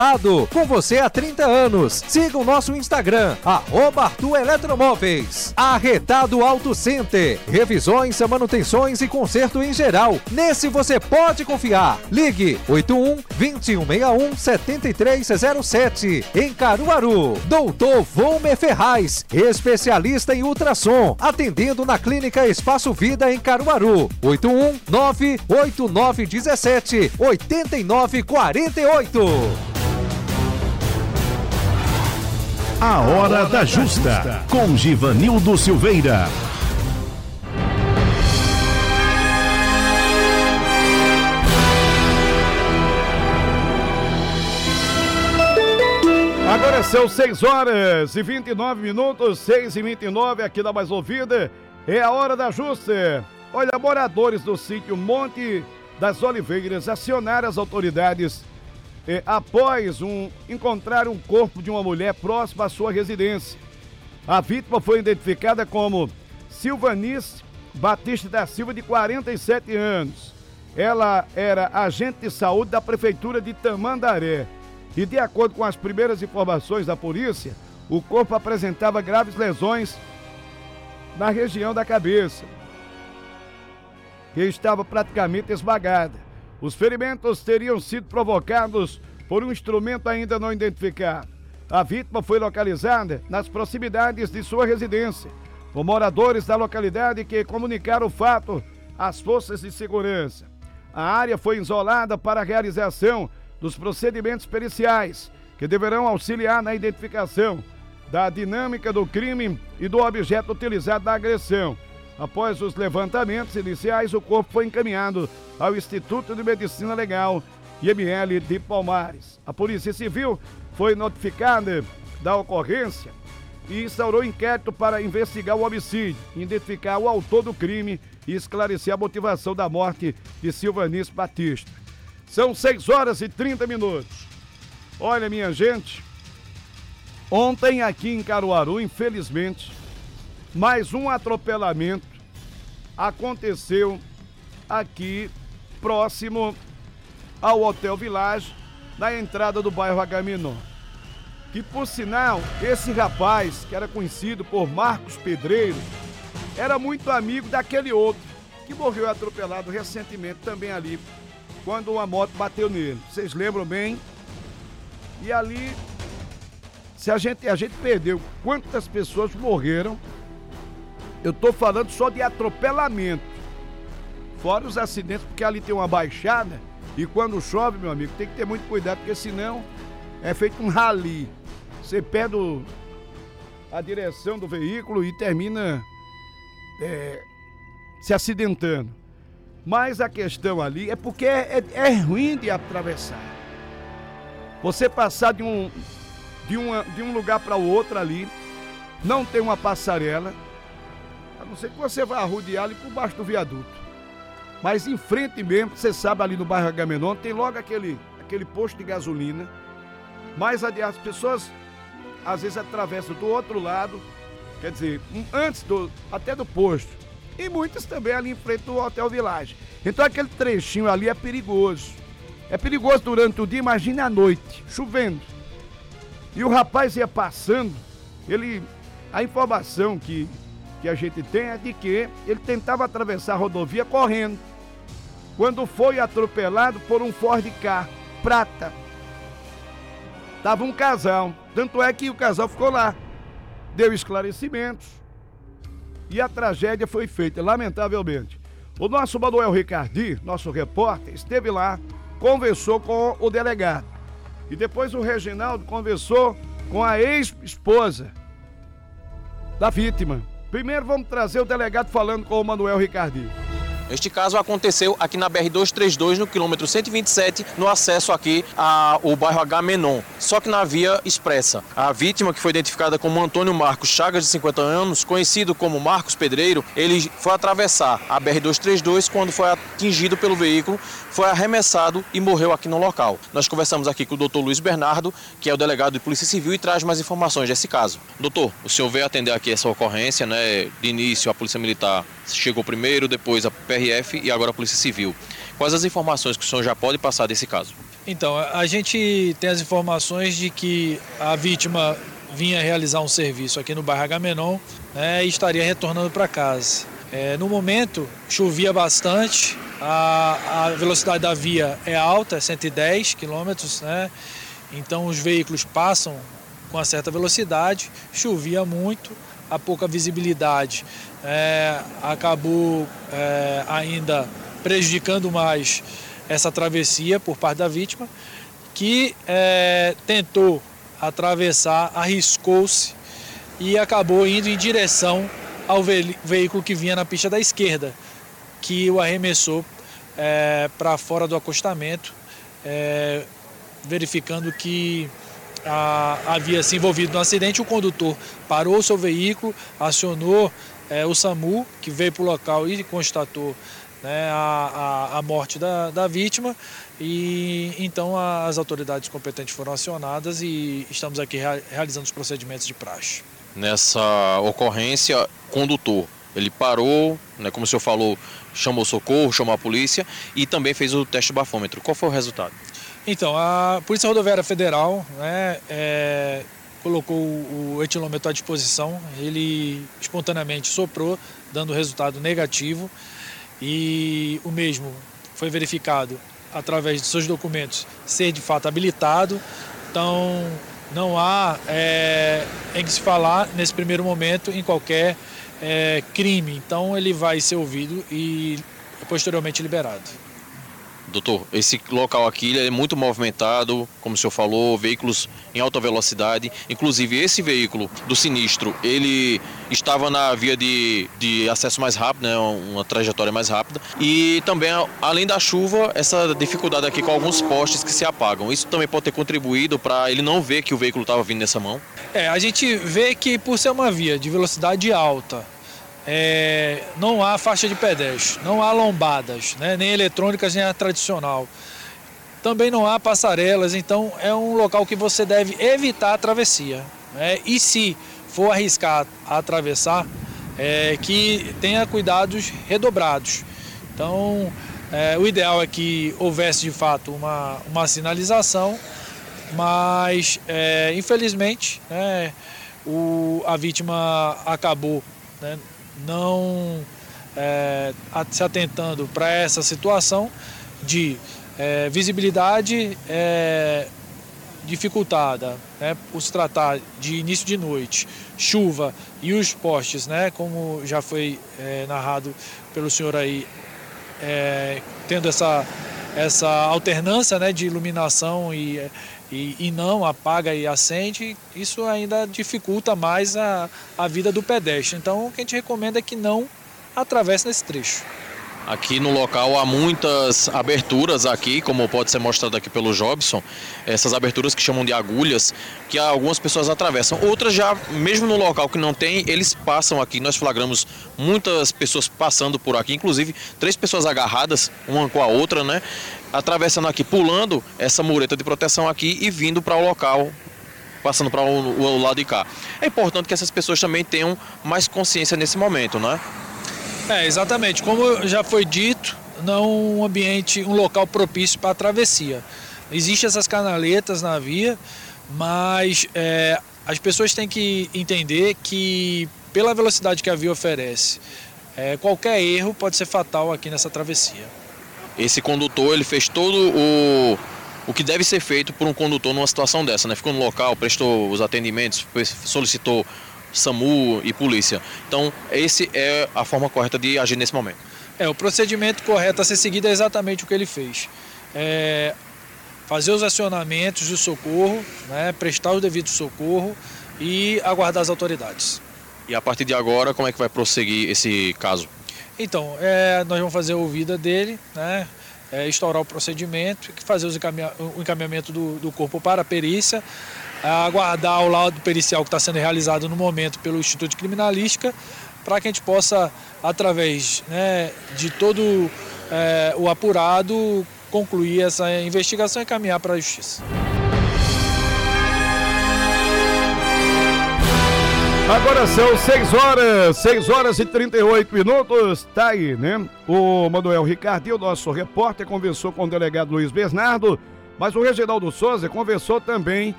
Com você há 30 anos. Siga o nosso Instagram, @Arthur Eletromóveis. Arretado Auto Center. Revisões, manutenções e conserto em geral. Nesse você pode confiar. Ligue 81-2161-7307. Em Caruaru. Doutor Volmer Ferraz. Especialista em ultrassom. Atendendo na Clínica Espaço Vida em Caruaru. 81-98917-8948. A Hora da Justa, com Givanildo Silveira. Agora são 6h29, 6h29 aqui da Mais Ouvida. É a Hora da Justa. Olha, moradores do sítio Monte das Oliveiras acionaram as autoridades após encontrar um corpo de uma mulher próxima à sua residência. A vítima foi identificada como Silvanice Batista da Silva, de 47 anos. Ela era agente de saúde da Prefeitura de Tamandaré. E de acordo com as primeiras informações da polícia, o corpo apresentava graves lesões na região da cabeça, que estava praticamente esmagada. Os ferimentos teriam sido provocados por um instrumento ainda não identificado. A vítima foi localizada nas proximidades de sua residência, por moradores da localidade que comunicaram o fato às forças de segurança. A área foi isolada para a realização dos procedimentos periciais, que deverão auxiliar na identificação da dinâmica do crime e do objeto utilizado na agressão. Após os levantamentos iniciais, o corpo foi encaminhado ao Instituto de Medicina Legal, IML de Palmares. A Polícia Civil foi notificada da ocorrência e instaurou inquérito para investigar o homicídio, identificar o autor do crime e esclarecer a motivação da morte de Silvanice Batista. São 6h30. Olha, minha gente, ontem aqui em Caruaru, infelizmente, mais um atropelamento aconteceu aqui próximo ao Hotel Village, na entrada do bairro Agamenon. Que, por sinal, esse rapaz, que era conhecido por Marcos Pedreiro, era muito amigo daquele outro, que morreu atropelado recentemente também ali, quando uma moto bateu nele. Vocês lembram bem? E ali, a gente perdeu. Quantas pessoas morreram? Eu tô falando só de atropelamento. Fora os acidentes, porque ali tem uma baixada e quando chove, meu amigo, tem que ter muito cuidado, porque senão é feito um rally. Você perde a direção do veículo e termina se acidentando. Mas a questão ali é porque é ruim de atravessar. Você passar de um lugar para o outro ali, não tem uma passarela, a não ser que você vá arrodear ali por baixo do viaduto. Mas em frente mesmo, você sabe, ali no bairro Agamenon, tem logo aquele posto de gasolina. Mas as pessoas, às vezes, atravessam do outro lado, quer dizer, antes até do posto. E muitas também ali em frente do Hotel Village. Então aquele trechinho ali é perigoso. É perigoso durante o dia, imagine à noite, chovendo. E o rapaz ia passando, a informação que a gente tem é de que ele tentava atravessar a rodovia correndo, quando foi atropelado por um Ford Ka prata. Tava um casal, tanto é que o casal ficou lá, deu esclarecimentos e a tragédia foi feita, lamentavelmente. O nosso Manuel Ricardi, nosso repórter, esteve lá, conversou com o delegado. E depois o Reginaldo conversou com a ex-esposa da vítima. Primeiro vamos trazer o delegado falando com o Manuel Ricardi. Este caso aconteceu aqui na BR-232, no quilômetro 127, no acesso aqui ao bairro Agamenon, só que na via expressa. A vítima, que foi identificada como Antônio Marcos Chagas, de 50 anos, conhecido como Marcos Pedreiro, ele foi atravessar a BR-232 quando foi atingido pelo veículo, foi arremessado e morreu aqui no local. Nós conversamos aqui com o doutor Luiz Bernardo, que é o delegado de Polícia Civil, e traz mais informações desse caso. Doutor, o senhor veio atender aqui essa ocorrência, né? De início a Polícia Militar chegou primeiro, depois a PRF e agora a Polícia Civil. Quais as informações que o senhor já pode passar desse caso? Então, a gente tem as informações de que a vítima vinha realizar um serviço aqui no bairro Agamenon, né, e estaria retornando para casa. No momento, chovia bastante, a velocidade da via é alta, é 110 km, né, então os veículos passam com uma certa velocidade, chovia muito, a pouca visibilidade acabou ainda prejudicando mais essa travessia por parte da vítima, que tentou atravessar, arriscou-se e acabou indo em direção ao veículo que vinha na pista da esquerda, que o arremessou para fora do acostamento, verificando que havia se envolvido no acidente. O condutor parou o seu veículo, acionou o SAMU, que veio para o local e constatou, né, a morte da vítima, e então as autoridades competentes foram acionadas e estamos aqui realizando os procedimentos de praxe. Nessa ocorrência, o condutor, ele parou, né, como o senhor falou, chamou socorro, chamou a polícia e também fez o teste do bafômetro. Qual foi o resultado? Então, a Polícia Rodoviária Federal, né, colocou o etilômetro à disposição, ele espontaneamente soprou, dando resultado negativo, e o mesmo foi verificado através de seus documentos ser de fato habilitado. Então não há em que se falar nesse primeiro momento em qualquer crime. Então ele vai ser ouvido e posteriormente liberado. Doutor, esse local aqui é muito movimentado, como o senhor falou, veículos em alta velocidade. Inclusive, esse veículo do sinistro, ele estava na via de acesso mais rápido, né, uma trajetória mais rápida. E também, além da chuva, essa dificuldade aqui com alguns postes que se apagam. Isso também pode ter contribuído para ele não ver que o veículo estava vindo nessa mão? A gente vê que por ser uma via de velocidade alta, não há faixa de pedestre, não há lombadas, né, nem eletrônicas, nem a tradicional. Também não há passarelas, então é um local que você deve evitar a travessia, né, e se for arriscar a atravessar, que tenha cuidados redobrados. Então, o ideal é que houvesse de fato uma sinalização, mas infelizmente, né, a vítima acabou, né, não se atentando para essa situação de visibilidade dificultada, né, por se tratar de início de noite, chuva e os postes, né, como já foi narrado pelo senhor aí, tendo essa alternância, né, de iluminação e não apaga e acende, isso ainda dificulta mais a vida do pedestre. Então, o que a gente recomenda é que não atravesse nesse trecho. Aqui no local há muitas aberturas aqui, como pode ser mostrado aqui pelo Jobson, essas aberturas que chamam de agulhas, que algumas pessoas atravessam. Outras já, mesmo no local que não tem, eles passam aqui. Nós flagramos muitas pessoas passando por aqui, inclusive 3 pessoas agarradas, uma com a outra, né? Atravessando aqui, pulando essa mureta de proteção aqui e vindo para o local, passando para o lado de cá. É importante que essas pessoas também tenham mais consciência nesse momento, né? Exatamente. Como já foi dito, não um local propício para a travessia. Existem essas canaletas na via, mas as pessoas têm que entender que, pela velocidade que a via oferece, qualquer erro pode ser fatal aqui nessa travessia. Esse condutor, ele fez todo o que deve ser feito por um condutor numa situação dessa, né? Ficou no local, prestou os atendimentos, solicitou SAMU e polícia. Então, essa é a forma correta de agir nesse momento. O procedimento correto a ser seguido é exatamente o que ele fez. Fazer os acionamentos de socorro, né, prestar o devido socorro e aguardar as autoridades. E a partir de agora, como é que vai prosseguir esse caso? Então, nós vamos fazer a ouvida dele, né, instaurar o procedimento, fazer o encaminhamento do corpo para a perícia, aguardar o laudo pericial que está sendo realizado no momento pelo Instituto de Criminalística, para que a gente possa, através, né, de todo o apurado, concluir essa investigação e caminhar para a justiça. Agora são 6 horas e 38 minutos, tá aí, né? O Manuel Ricardinho, nosso repórter, conversou com o delegado Luiz Bernardo Mas o Reginaldo Souza conversou também